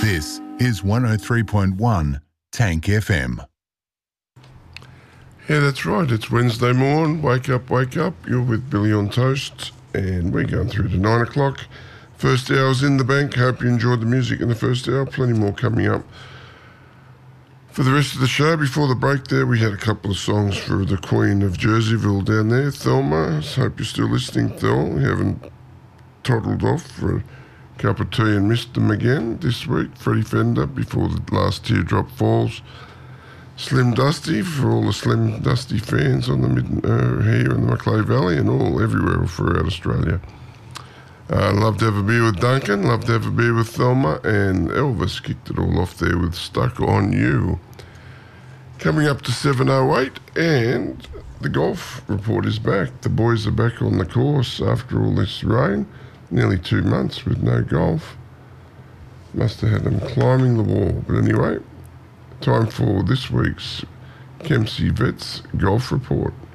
This is 103.1 Tank FM. Yeah, that's right. It's Wednesday morning. Wake up, wake up. You're with Billy on Toast, and we're going through to 9 o'clock. First hour's in the bank. Hope you enjoyed the music in the first hour. Plenty more coming up for the rest of the show. Before the break there, we had a couple of songs for the Queen of Jerseyville down there, Thelma. Hope you're still listening, Thel. We haven't toddled off for a cup of tea and missed them again this week. Freddie Fender, Before the Last Teardrop Falls. Slim Dusty, for all the Slim Dusty fans on the here in the Macleay Valley and all everywhere throughout Australia. Love to Have a Beer with Duncan, Love to Have a Beer with Thelma, and Elvis kicked it all off there with Stuck on You. Coming up to 7:08, and the golf report is back. The boys are back on the course after all this rain. Nearly 2 months with no golf. Must have had them climbing the wall. But anyway, time for this week's Kempsey Vets Golf Report.